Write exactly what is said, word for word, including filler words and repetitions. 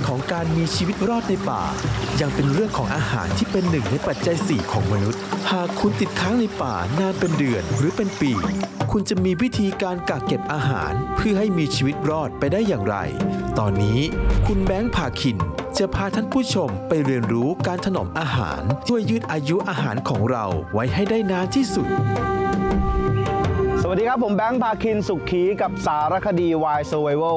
ของการมีชีวิตรอดในป่ายังเป็นเรื่องของอาหารที่เป็นหนึ่งในปัจจัยสี่ของมนุษย์หากคุณติดค้างในป่านานเป็นเดือนหรือเป็นปีคุณจะมีวิธีการกักเก็บอาหารเพื่อให้มีชีวิตรอดไปได้อย่างไรตอนนี้คุณแบงค์ภาคินจะพาท่านผู้ชมไปเรียนรู้การถนอมอาหารช่วยยืดอายุอาหารของเราไว้ให้ได้นานที่สุดสวัสดีครับผมแบงค์ภาคินสุขขีกับสารคดี Wild Survival